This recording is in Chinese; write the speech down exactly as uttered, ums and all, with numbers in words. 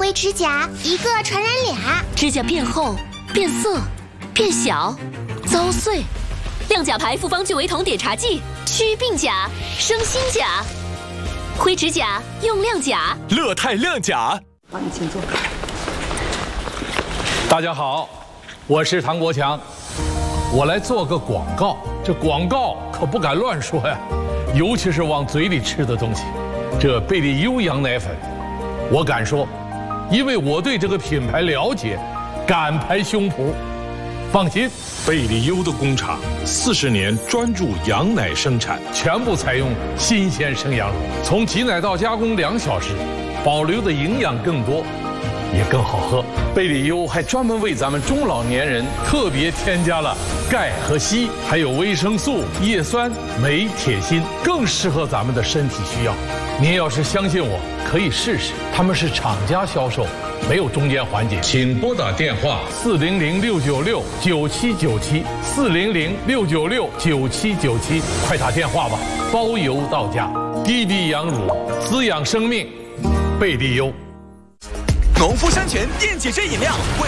灰指甲一个传染俩， 指甲变厚、变色、变小、遭碎。亮甲牌复方聚维酮碘茶剂，祛病甲，生新甲。灰指甲用亮甲， 乐泰亮甲。 好，你请坐。 大家好，我是唐国强，我来做个广告。这广告可不敢乱说呀，尤其是往嘴里吃的东西。这贝利优羊奶粉，我敢说，因为我对这个品牌了解，敢拍胸脯。放心， 贝利优的工厂四十年专注羊奶生产， 全部采用新鲜生羊乳，从挤奶到加工两小时，保留的营养更多，也更好喝。贝利优还专门为咱们中老年人特别添加了钙和硒，还有维生素、叶酸、镁、铁、锌，更适合咱们的身体需要。您要是相信我，可以试试。他们是厂家销售，没有中间环节。请拨打电话四零零六九六九七九七四零零六九六九七九七，快打电话吧，包邮到家。低低羊乳，滋养生命，贝利优。 农夫山泉电解质饮料。